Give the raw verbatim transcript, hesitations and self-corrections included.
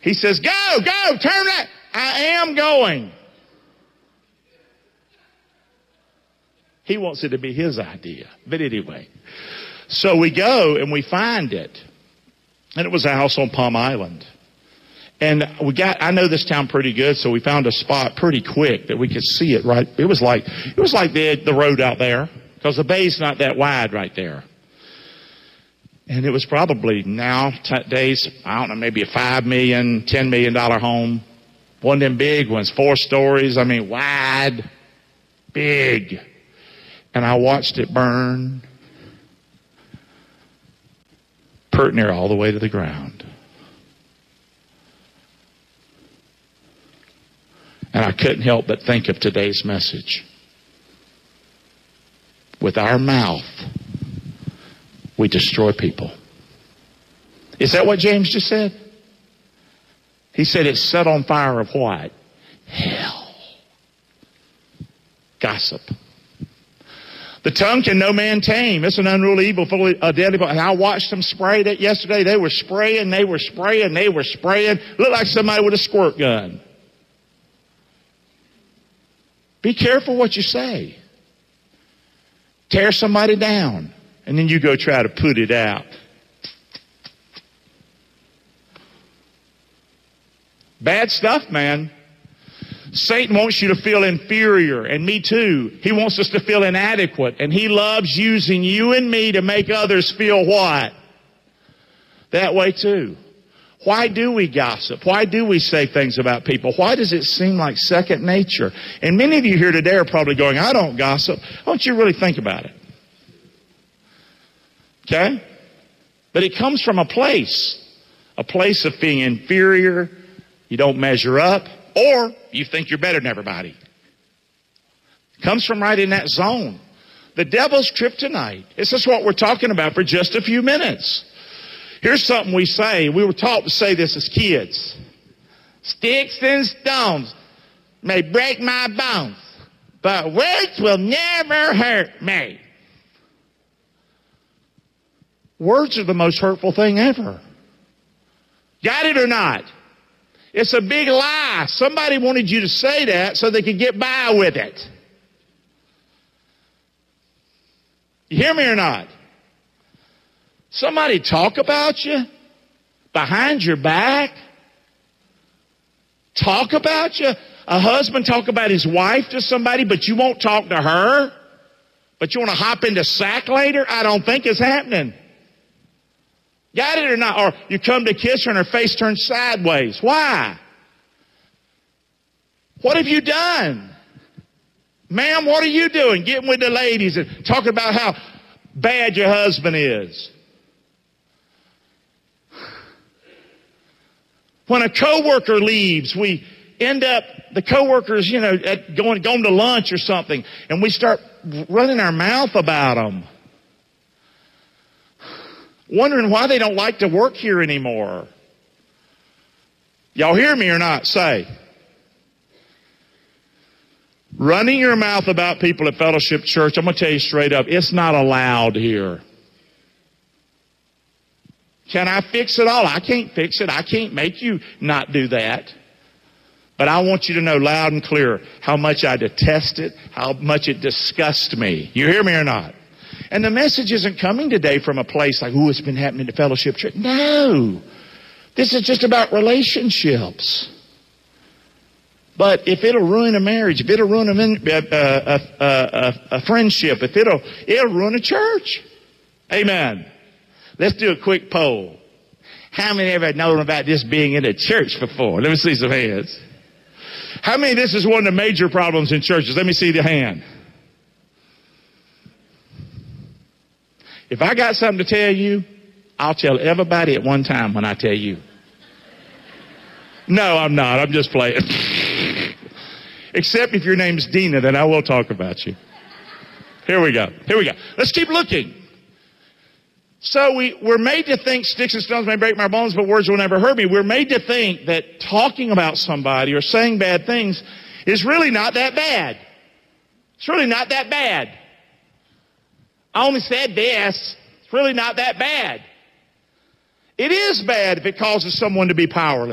He says, go, go, turn that. I am going. He wants it to be his idea. But anyway, so we go and we find it. And it was a house on Palm Island. And we got, I know this town pretty good, so we found a spot pretty quick that we could see it right. It was like, it was like the, the road out there, because the bay's not that wide right there. And it was probably nowadays, I don't know, maybe a five million, ten million dollar home. One of them big ones, four stories, I mean, wide, big. And I watched it burn, pert near all the way to the ground. And I couldn't help but think of today's message. With our mouth, we destroy people. Is that what James just said? He said it's set on fire of what? Hell. Gossip. The tongue can no man tame. It's an unruly evil full of deadly. And I watched them spray that yesterday. They were spraying, they were spraying, they were spraying. Looked like somebody with a squirt gun. Be careful what you say. Tear somebody down, and then you go try to put it out. Bad stuff, man. Satan wants you to feel inferior, and me too. He wants us to feel inadequate, and he loves using you and me to make others feel what? That way too. Why do we gossip? Why do we say things about people? Why does it seem like second nature? And many of you here today are probably going, I don't gossip. Why don't you really think about it? Okay? But it comes from a place. A place of being inferior. You don't measure up. Or you think you're better than everybody. It comes from right in that zone. The devil's kryptonite. This is what we're talking about for just a few minutes. Here's something we say. We were taught to say this as kids. Sticks and stones may break my bones, but words will never hurt me. Words are the most hurtful thing ever. Got it or not? It's a big lie. Somebody wanted you to say that so they could get by with it. You hear me or not? Somebody talk about you behind your back. Talk about you. A husband talk about his wife to somebody, but you won't talk to her. But you want to hop into sack later? I don't think it's happening. Got it or not? Or you come to kiss her and her face turns sideways. Why? What have you done? Ma'am, what are you doing? Getting with the ladies and talking about how bad your husband is. When a coworker leaves, we end up, the coworkers, you know, at going, going to lunch or something, and we start running our mouth about them. Wondering why they don't like to work here anymore. Y'all hear me or not? Say. Running your mouth about people at Fellowship Church, I'm going to tell you straight up, it's not allowed here. Can I fix it all? I can't fix it. I can't make you not do that. But I want you to know loud and clear how much I detest it, how much it disgusts me. You hear me or not? And the message isn't coming today from a place like, oh, it's been happening to Fellowship Church. No. This is just about relationships. But if it'll ruin a marriage, if it'll ruin a, a, a, a, a friendship, if it'll, it'll ruin a church. Amen. Let's do a quick poll. How many ever known about this being in a church before? Let me see some hands. How many this is one of the major problems in churches? Let me see the hand. If I got something to tell you, I'll tell everybody at one time when I tell you. No, I'm not. I'm just playing. Except if your name's Dina, then I will talk about you. Here we go. Here we go. Let's keep looking. So we, we're made to think sticks and stones may break my bones, but words will never hurt me. We're made to think that talking about somebody or saying bad things is really not that bad. It's really not that bad. I only said this. It's really not that bad. It is bad if it causes someone to be powerless.